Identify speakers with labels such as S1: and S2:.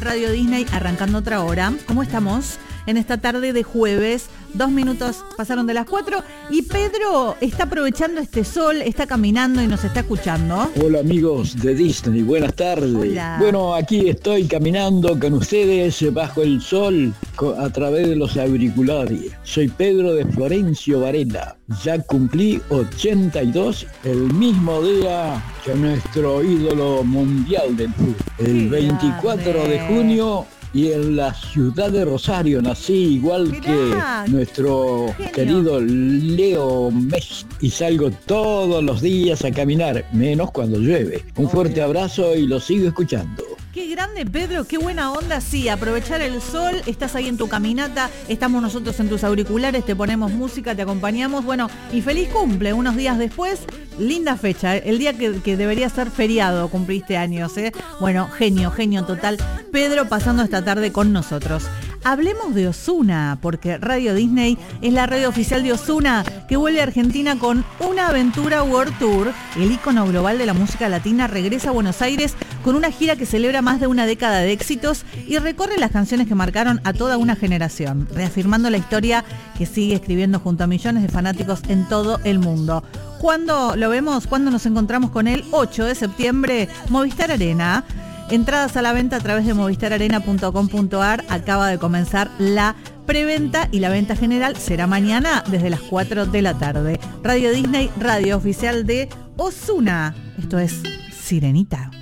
S1: Radio Disney arrancando otra hora. ¿Cómo estamos? En esta tarde de jueves, 2 minutos pasaron de las 4 y Pedro está aprovechando este sol, está caminando y nos está escuchando.
S2: Hola amigos de Disney, buenas tardes.
S1: Hola.
S2: Bueno, aquí estoy caminando con ustedes bajo el sol a través de los auriculares. Soy Pedro de Florencio Varela. Ya cumplí 82, el mismo día que nuestro ídolo mundial del fútbol. El 24 de junio. Y en la ciudad de Rosario nací igual
S1: Mirá,
S2: que nuestro querido Leo Messi. Y salgo todos los días a caminar, menos cuando llueve. Un fuerte abrazo y lo sigo escuchando.
S1: Qué grande, Pedro, qué buena onda, sí, aprovechar el sol, estás ahí en tu caminata, estamos nosotros en tus auriculares, te ponemos música, te acompañamos, bueno, y feliz cumple, unos días después, linda fecha, el día que debería ser feriado, cumpliste años, ¿eh? Bueno, genio total, Pedro pasando esta tarde con nosotros. Hablemos de Ozuna, porque Radio Disney es la radio oficial de Ozuna, que vuelve a Argentina con una aventura World Tour. El ícono global de la música latina regresa a Buenos Aires con una gira que celebra más de una década de éxitos y recorre las canciones que marcaron a toda una generación, reafirmando la historia que sigue escribiendo junto a millones de fanáticos en todo el mundo. ¿Cuándo lo vemos? ¿Cuándo nos encontramos con él? 8 de septiembre, Movistar Arena. Entradas a la venta a través de movistararena.com.ar. Acaba de comenzar la preventa y la venta general será mañana desde las 4 de la tarde. Radio Disney, radio oficial de Ozuna. Esto es Sirenita.